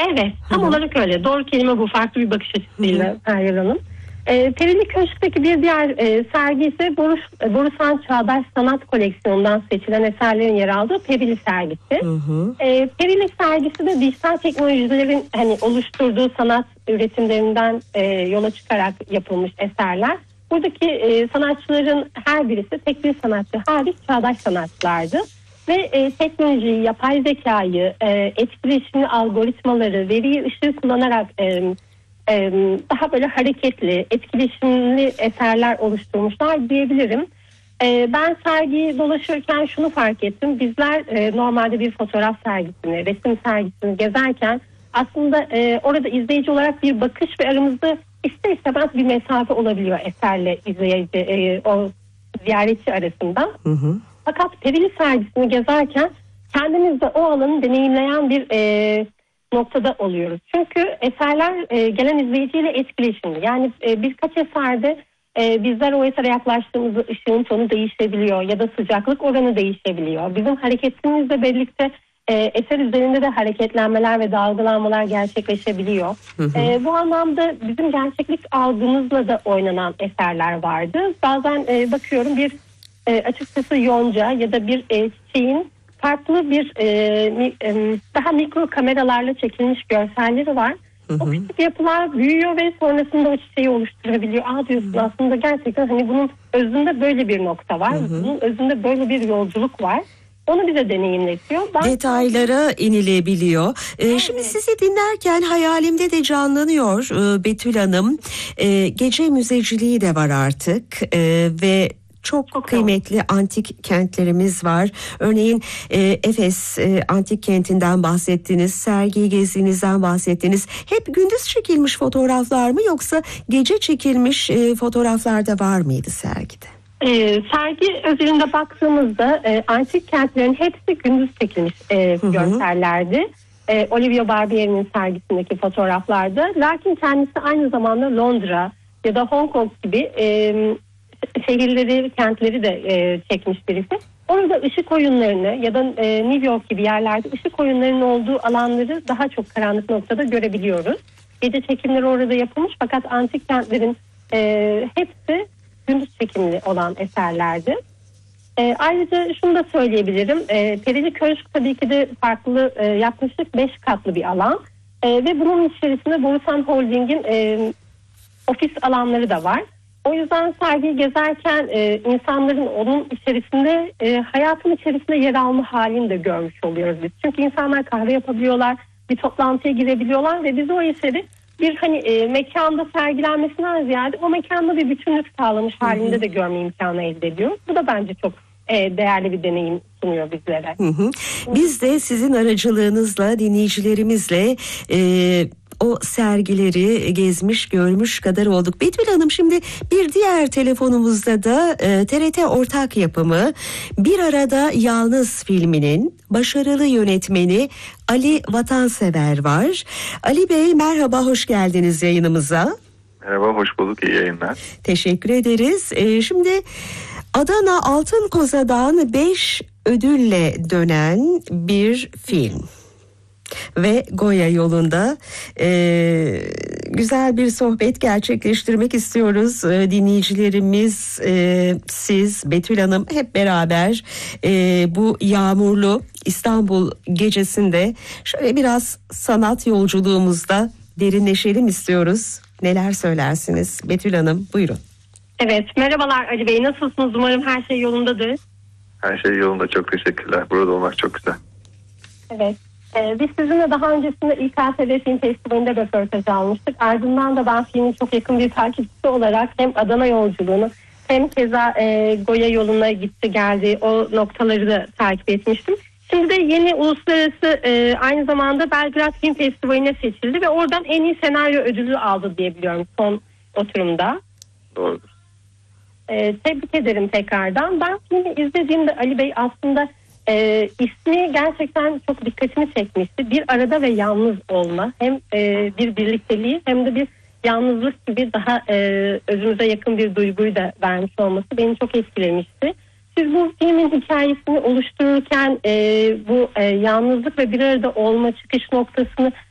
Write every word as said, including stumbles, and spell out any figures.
Evet, tam Hı-hı. olarak öyle. Doğru kelime bu. Farklı bir bakış açısıyla Feryal Hanım. E, Perili Köşk'teki bir diğer e, sergi ise Boris, e, Borusan Çağdaş Sanat Koleksiyonu'ndan seçilen eserlerin yer aldığı Perili sergisi. E, Perili sergisi de dijital teknolojilerin hani oluşturduğu sanat üretimlerinden e, yola çıkarak yapılmış eserler. Buradaki e, sanatçıların her birisi tek bir sanatçı hariç çağdaş sanatçılardı. Ve e, teknolojiyi, yapay zekayı, e, etkileşimli algoritmaları, veriyi ışığı kullanarak e, e, daha böyle hareketli, etkileşimli eserler oluşturmuşlar diyebilirim. E, ben sergiyi dolaşırken şunu fark ettim. Bizler e, normalde bir fotoğraf sergisini, resim sergisini gezerken aslında e, orada izleyici olarak bir bakış ve aramızda ister istemez bir mesafe olabiliyor eserle izleyici, e, o ziyaretçi arasında. Hı hı. Fakat Perili sergisini gezerken kendimiz de o alanı deneyimleyen bir e, noktada oluyoruz. Çünkü eserler e, gelen izleyiciyle etkileşimli. Yani e, birkaç eserde e, bizler o esere yaklaştığımızda ışığın tonu değişebiliyor ya da sıcaklık oranı değişebiliyor. Bizim hareketimizle birlikte e, eser üzerinde de hareketlenmeler ve dalgalanmalar gerçekleşebiliyor. Hı hı. E, bu anlamda bizim gerçeklik algımızla da oynanan eserler vardı. Bazen e, bakıyorum bir E, açıkçası yonca ya da bir e, çiçeğin farklı bir e, mi, e, daha mikro kameralarla çekilmiş görselleri var. Hı hı. O küçük yapılar büyüyor ve sonrasında o çiçeği oluşturabiliyor. Aa diyorsun, hı hı, aslında gerçekten hani bunun özünde böyle bir nokta var. Hı hı. Bunun özünde böyle bir yolculuk var. Onu bize deneyimletiyor. Ben... Detaylara inilebiliyor. Ee, evet. Şimdi sizi dinlerken hayalimde de canlanıyor ee, Betül Hanım. Ee, gece müzeciliği de var artık ee, ve Çok, çok kıymetli doğru. Antik kentlerimiz var. Örneğin e, Efes e, antik kentinden bahsettiniz, sergiyi gezdiğinizden bahsettiniz. Hep gündüz çekilmiş fotoğraflar mı yoksa gece çekilmiş e, fotoğraflar da var mıydı sergide? E, sergi özelinde baktığımızda e, antik kentlerin hepsi gündüz çekilmiş e, görsellerdi. E, Olivia Barbier'in sergisindeki fotoğraflarda. Lakin kendisi aynı zamanda Londra ya da Hong Kong gibi e, şehirleri, kentleri de e, çekmiş birisi. Orada ışık oyunlarını ya da e, New York gibi yerlerde ışık oyunlarının olduğu alanları daha çok karanlık noktada görebiliyoruz. Gece çekimleri orada yapılmış fakat antik kentlerin e, hepsi gündüz çekimli olan eserlerdi. E, ayrıca şunu da söyleyebilirim. E, Perili Köşk tabii ki de farklı, e, yaklaşık beş katlı bir alan. E, ve bunun içerisinde Borusan Holding'in e, ofis alanları da var. O yüzden sergiyi gezerken e, insanların onun içerisinde, e, hayatın içerisinde yer alma halini de görmüş oluyoruz biz. Çünkü insanlar kahve yapabiliyorlar, bir toplantıya girebiliyorlar ve biz o eseri bir hani e, mekanda sergilenmesinden ziyade o mekanda bir bütünlük sağlamış halinde de görme imkanı elde ediyoruz. Bu da bence çok e, değerli bir deneyim sunuyor bizlere. Hı hı. Biz de sizin aracılığınızla, dinleyicilerimizle e, o sergileri gezmiş, görmüş kadar olduk. Betül Hanım, şimdi bir diğer telefonumuzda da e, T R T ortak yapımı Bir Arada Yalnız filminin başarılı yönetmeni Ali Vatansever var. Ali Bey merhaba, hoş geldiniz yayınımıza. Merhaba, hoş bulduk, iyi yayınlar. Teşekkür ederiz. E, şimdi Adana Altın Koza'dan beş ödülle dönen bir film. Ve Goya yolunda e, güzel bir sohbet gerçekleştirmek istiyoruz. E, dinleyicilerimiz, e, siz, Betül Hanım hep beraber e, bu yağmurlu İstanbul gecesinde şöyle biraz sanat yolculuğumuzda derinleşelim istiyoruz. Neler söylersiniz Betül Hanım? Buyurun. Evet, merhabalar Ali Bey, nasılsınız? Umarım her şey yolundadır. Her şey yolunda, çok teşekkürler. Burada olmak çok güzel. Evet. Ee, biz sizinle daha öncesinde İ K S V Film Festivali'nde röportaj almıştık. Ardından da ben filmin çok yakın bir takipçisi olarak hem Adana yolculuğunu hem keza e, Goya yoluna gitti geldi, o noktaları da takip etmiştim. Şimdi de yeni uluslararası e, aynı zamanda Belgrad Film Festivali'ne seçildi ve oradan en iyi senaryo ödülü aldı diyebiliyorum son oturumda. Doğrudur. E, tebrik ederim tekrardan. Ben filmi izlediğimde Ali Bey aslında e, ismi gerçekten çok dikkatimi çekmişti. Bir arada ve yalnız olma. Hem e, bir birlikteliği hem de bir yalnızlık gibi daha e, özümüze yakın bir duyguyu da vermiş olması beni çok etkilemişti. Siz bu filmin hikayesini oluştururken e, bu e, yalnızlık ve bir arada olma çıkış noktasını